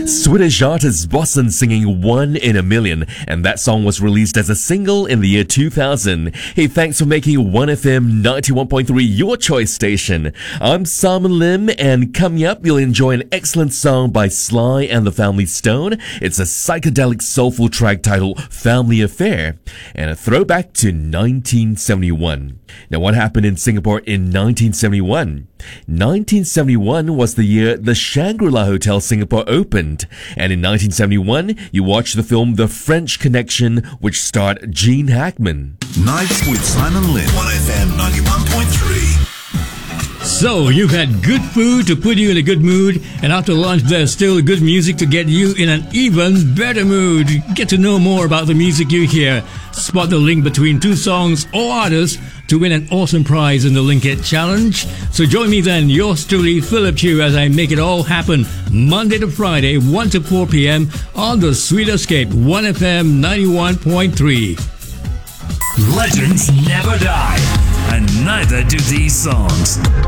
Swedish artist Boston singing One in a Million, and that song was released as a single in the year 2000. Hey, thanks for making 1FM 91.3 your choice station. I'm Simon Lim, and coming up, you'll enjoy an excellent song by Sly and the Family Stone. It's a psychedelic soulful track titled Family Affair, and a throwback to 1971. Now, what happened in Singapore in 1971? 1971 was the year the Shangri-La Hotel Singapore opened, and in 1971 you watched the film The French Connection, which starred Gene Hackman. Nights with Simon Lim, 1FM 91.3. So, you've had good food to put you in a good mood, and after lunch there's still good music to get you in an even better mood. Get to know more about the music you hear. Spot the link between two songs or artists to win an awesome prize in the Link It Challenge. So join me then, yours truly, Philip Chu, as I make it all happen Monday to Friday, 1 to 4 p.m. on the Sweet Escape, 1FM 91.3. Legends never die, and neither do these songs.